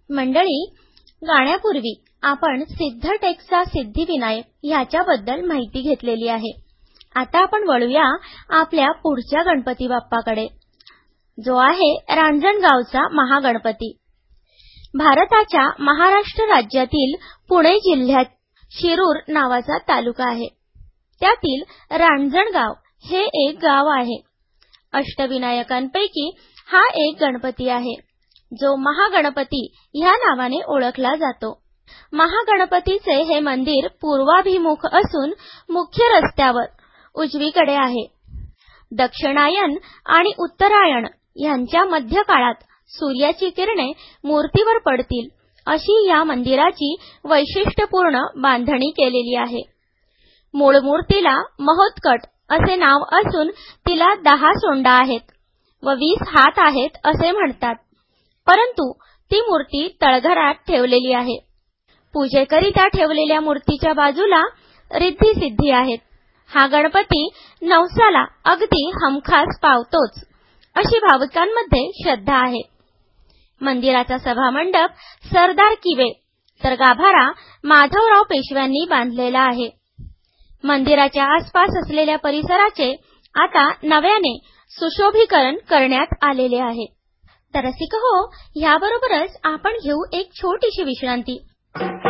मंडळी, गाण्यापूर्वी आपण सिद्धटेकचा सिद्धिविनायक ह्याच्याबद्दल माहिती घेतलेली आहे. आता आपण वळूया आपल्या पुढच्या गणपती बाप्पाकडे, जो आहे रांजणगावचा महागणपती. भारताच्या महाराष्ट्र राज्यातील पुणे जिल्ह्यात शिरूर नावाचा तालुका आहे. त्यातील रांजणगाव हे एक गाव आहे. अष्टविनायकांपैकी हा एक गणपती आहे, जो महागणपती ह्या नावाने ओळखला जातो. महागणपतीचे हे मंदिर पूर्वाभिमुख असून मुख्य रस्त्यावर उजवीकडे आहे. दक्षिणायन आणि उत्तरायण यांच्या मध्य काळात सूर्याची किरणे मूर्तीवर पडतील अशी या मंदिराची वैशिष्ट्यपूर्ण बांधणी केलेली आहे. मूळ मूर्तीला महोत्कट असे नाव असून तिला 10 सोंडा आहेत व 20 हात आहेत असे म्हणतात, परंतु ती मूर्ती तळघरात ठेवलेली आहे. पूजेकरिता ठेवलेल्या मूर्तीच्या बाजूला रिद्धी सिद्धी आहेत. हा गणपती नवसाला अगदी हमखास पावतोच अशी भाविकांमध्ये श्रद्धा आहे. मंदिराचा सभामंडप सरदार किवे तर गाभारा माधवराव पेशव्यांनी बांधलेला आहे. मंदिराच्या आसपास असलेल्या परिसराचे आता नव्याने सुशोभीकरण करण्यात आलेले आहे. तर रसिक हो, ह्याबरोबरच आपण घेऊ एक छोटीशी विश्रांती.